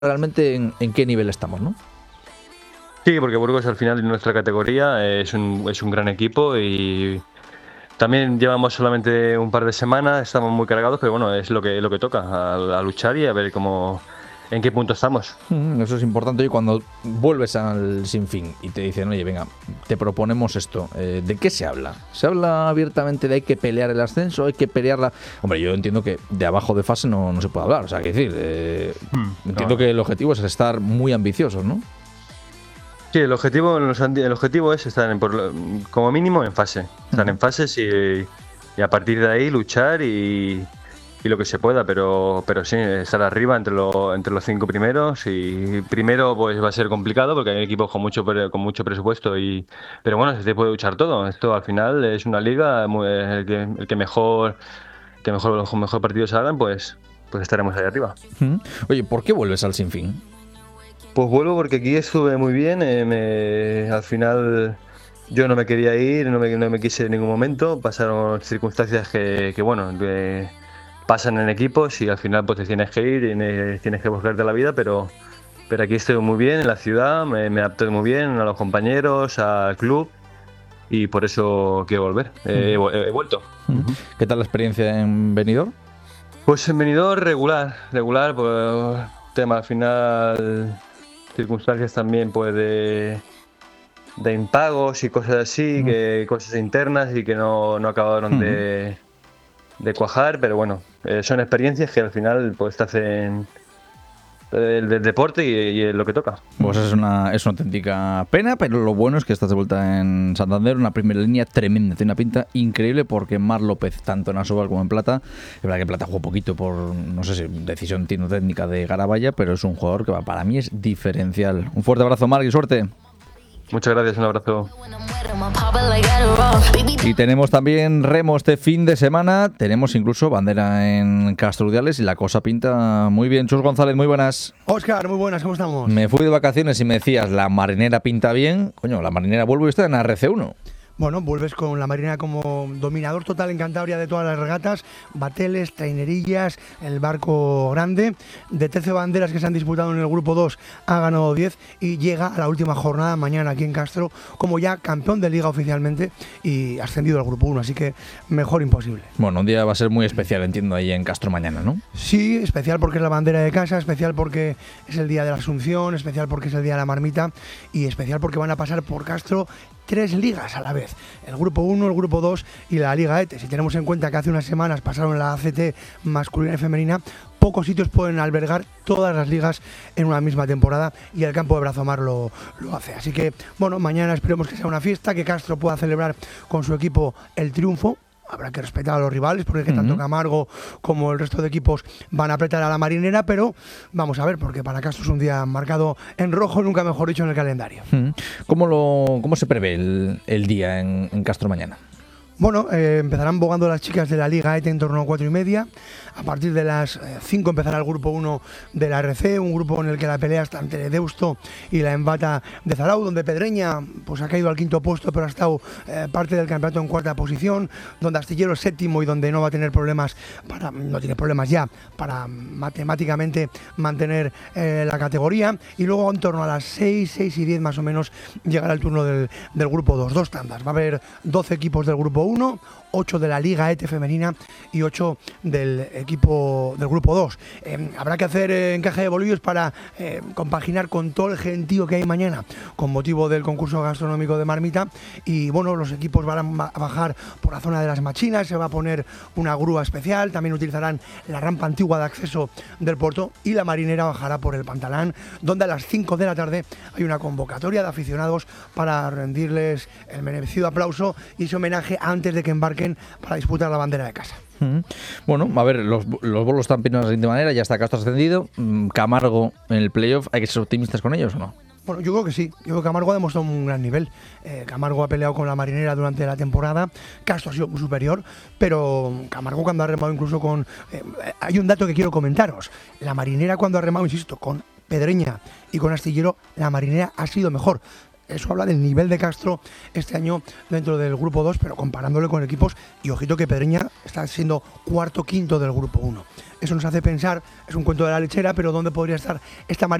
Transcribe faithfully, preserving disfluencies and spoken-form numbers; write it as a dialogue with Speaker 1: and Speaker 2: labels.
Speaker 1: realmente en, en qué nivel estamos, ¿no?
Speaker 2: Sí, porque Burgos al final en nuestra categoría es un, es un gran equipo y también llevamos solamente un par de semanas, estamos muy cargados, pero bueno, es lo que, lo que toca, a, a luchar y a ver cómo, en qué punto estamos.
Speaker 1: Mm, Eso es importante. Y cuando vuelves al Sinfín y te dicen, oye, venga, te proponemos esto, eh, ¿de qué se habla? ¿Se habla abiertamente de hay que pelear el ascenso, hay que pelearla? Hombre, yo entiendo que de abajo de fase no, no se puede hablar, o sea, que decir, eh,
Speaker 2: Hmm,
Speaker 1: entiendo
Speaker 2: no.
Speaker 1: que el objetivo es estar muy ambiciosos, ¿no?
Speaker 2: Sí, el objetivo, el objetivo es estar en, por lo- como mínimo en fase, estar en fases y, y a partir de ahí luchar y, y lo que se pueda, pero, pero sí, estar arriba entre, lo- entre los cinco primeros y primero pues va a ser complicado porque hay equipos con mucho pre- con mucho presupuesto y pero bueno, se puede luchar todo. Esto al final es una liga, muy- el que, el que mejor que mejor los mejor partidos hagan, pues pues estaremos ahí arriba.
Speaker 1: Mm. Oye, ¿por qué vuelves al Sinfín?
Speaker 2: Pues vuelvo porque aquí estuve muy bien. Eh, me- al final yo no me quería ir, no me, no me quise en ningún momento. Pasaron circunstancias que, que, bueno, que pasan en equipos y al final pues te tienes que ir, tienes, tienes que buscarte la vida, pero, pero aquí estoy muy bien en la ciudad, me, me adapté muy bien a los compañeros, al club y por eso quiero volver. Eh, he, vu- he vuelto.
Speaker 1: Mm.
Speaker 2: Ujú.
Speaker 1: ¿Qué tal la experiencia en Benidorm?
Speaker 2: Pues en Benidorm regular, regular, por tema al final, circunstancias también pues de de impagos y cosas así,
Speaker 1: Mm.
Speaker 2: que cosas internas y que no, no acabaron
Speaker 1: Mm.
Speaker 2: de, de cuajar, pero bueno, eh, son experiencias que al final pues te hacen el del deporte y, y es lo que toca.
Speaker 1: Pues es una, es una auténtica pena, pero lo bueno es que estás de vuelta en Santander, una primera línea tremenda, tiene una pinta increíble porque Mar López, tanto en Asobal como en Plata, es verdad que en Plata jugó poquito por, no sé si decisión técnica de Garabaya, pero es un jugador que para mí es diferencial. Un fuerte abrazo, Mar, y suerte.
Speaker 2: Muchas gracias, un abrazo.
Speaker 1: Y tenemos también remo este fin de semana, tenemos incluso bandera en Castro Urdiales y la cosa pinta muy bien. Chus González, muy buenas.
Speaker 3: Óscar, muy buenas, ¿cómo estamos?
Speaker 1: Me fui de vacaciones y me decías, la marinera pinta bien. Coño, la marinera vuelvo y está en R C uno.
Speaker 3: Bueno, vuelves con la Marinera como dominador total en Cantabria de todas las regatas, bateles, trainerillas, el barco grande. De trece banderas que se han disputado en el grupo dos, ha ganado diez y llega a la última jornada mañana aquí en Castro como ya campeón de liga oficialmente y ascendido al grupo uno, así que mejor imposible.
Speaker 1: Bueno, un día va a ser muy especial, entiendo, ahí en Castro mañana, ¿no?
Speaker 3: Sí, especial porque es la bandera de casa, especial porque es el día de la Asunción, especial porque es el día de la marmita y especial porque van a pasar por Castro tres ligas a la vez, el grupo uno, el grupo dos y la Liga E T E. Si tenemos en cuenta que hace unas semanas pasaron la A C T masculina y femenina, pocos sitios pueden albergar todas las ligas en una misma temporada y el campo de Brazomar lo, lo hace. Así que, bueno, mañana esperemos que sea una fiesta, que Castro pueda celebrar con su equipo el triunfo. Habrá que respetar a los rivales porque uh-huh. tanto Camargo como el resto de equipos van a apretar a la marinera, pero vamos a ver, porque para Castro es un día marcado en rojo, nunca mejor dicho, en el calendario.
Speaker 1: Uh-huh. ¿Cómo, lo, ¿Cómo se prevé el, el día en, en Castro mañana?
Speaker 3: Bueno, eh, empezarán bogando las chicas de la Liga E T E en torno a cuatro y media. A partir de las cinco empezará el grupo uno de la R C, un grupo en el que la pelea está entre Deusto y la Embata de Zarau, donde Pedreña pues ha caído al quinto puesto, pero ha estado eh, parte del campeonato en cuarta posición, donde Astillero es séptimo y donde no va a tener problemas, para, no tiene problemas ya, para matemáticamente mantener eh, la categoría. Y luego en torno a las seis, seis y diez más o menos llegará el turno del, del grupo dos, dos tandas. Va a haber doce equipos del grupo uno, ocho de la Liga E T E femenina y ocho del equipo del grupo dos. Eh, habrá que hacer eh, encaje de bolillos para eh, compaginar con todo el gentío que hay mañana con motivo del concurso gastronómico de marmita y bueno, los equipos van a bajar por la zona de las machinas, se va a poner una grúa especial, también utilizarán la rampa antigua de acceso del puerto y la marinera bajará por el Pantalán, donde a las cinco de la tarde hay una convocatoria de aficionados para rendirles el merecido aplauso y ese homenaje antes de que embarquen para disputar la bandera de casa.
Speaker 1: Bueno, a ver, los, los bolos están pinados de siguiente manera, ya está Castro ascendido, Camargo en el playoff, ¿hay que ser optimistas con ellos o no?
Speaker 3: Bueno, yo creo que sí, yo creo que Camargo ha demostrado un gran nivel. Eh, Camargo ha peleado con la marinera durante la temporada, Castro ha sido muy superior, pero Camargo cuando ha remado incluso con... Eh, hay un dato que quiero comentaros, la marinera cuando ha remado, insisto, con Pedreña y con Astillero, la marinera ha sido mejor. eso habla del nivel de Castro este año dentro del grupo dos, pero comparándole con equipos, y ojito que Pedreña está siendo cuarto, quinto del grupo uno. Eso nos hace pensar, es un cuento de la lechera, pero ¿dónde podría estar esta